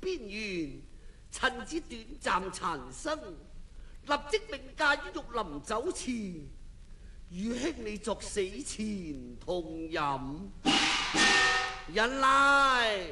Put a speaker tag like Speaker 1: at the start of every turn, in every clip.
Speaker 1: 邊緣，趁子短暫殘生，立即命嫁於玉林酒前，與兄你作死前同飲。人嚟，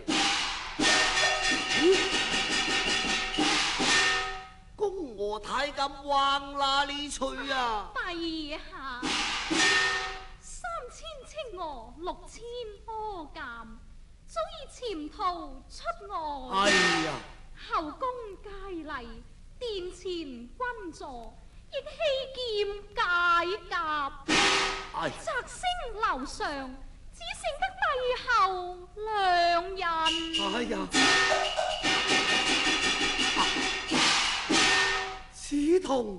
Speaker 1: 公和太監往哪裏去啊？
Speaker 2: 陛下，3000青娥，6000阿監，早已潛逃出外。
Speaker 1: 哎呀！
Speaker 2: 後宮佳麗，殿前君坐，亦希劍解甲。摘星樓上，只剩得帝後兩人。
Speaker 1: 哎呀！此同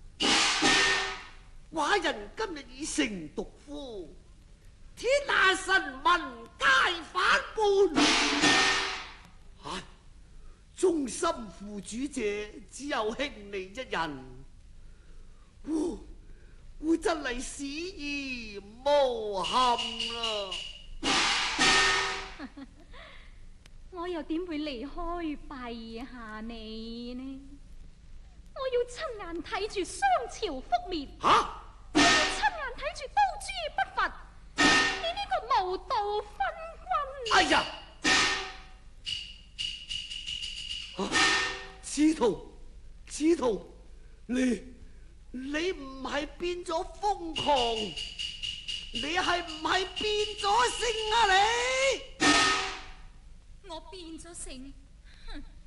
Speaker 1: 寡人今日已成毒夫，天下臣民皆反叛。唉，忠心負主者只有兄你一人，我真係死而無憾啦。
Speaker 2: 我又點會離開陛下你呢？我要親眼睇住商朝覆滅，我要親眼睇住刀誅不伐，你呢個無道昏君！
Speaker 1: 哎呀！子圖，你唔係變咗瘋狂，你係唔係變咗性啊你？
Speaker 2: 我變咗性。